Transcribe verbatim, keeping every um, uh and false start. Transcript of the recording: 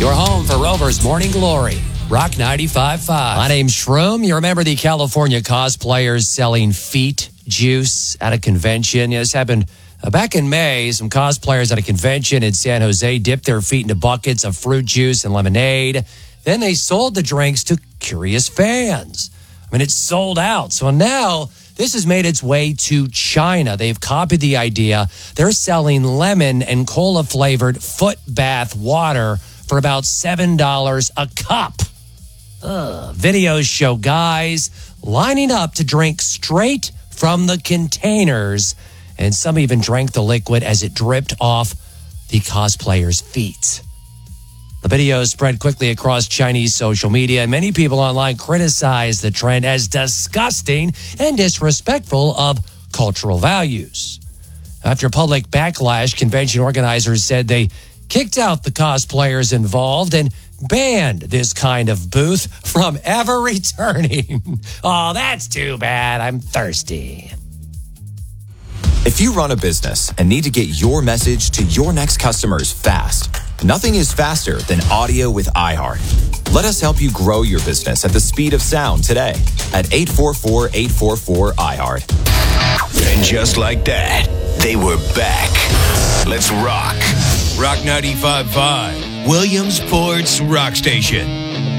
Your home for Rover's Morning Glory. Rock ninety-five point five. My name's Shroom. You remember the California cosplayers selling feet juice at a convention? Yeah, this happened uh, back in May. Some cosplayers at a convention in San Jose dipped their feet into buckets of fruit juice and lemonade. Then they sold the drinks to curious fans. I mean, it's sold out. So now this has made its way to China. They've copied the idea. They're selling lemon and cola-flavored foot bath water for about seven dollars a cup. Ugh. Videos show guys lining up to drink straight from the containers, and some even drank the liquid as it dripped off the cosplayers' feet. The videos spread quickly across Chinese social media, and many people online criticize the trend as disgusting and disrespectful of cultural values. After public backlash, convention organizers said they kicked out the cosplayers involved and banned this kind of booth from ever returning. Oh, that's too bad. I'm thirsty. If you run a business and need to get your message to your next customers fast, nothing is faster than audio with iHeart. Let us help you grow your business at the speed of sound today at eight four four, eight four four, iHeart. And just like that, they were back. Let's rock. Rock ninety-five point five, Williamsport's Rock Station.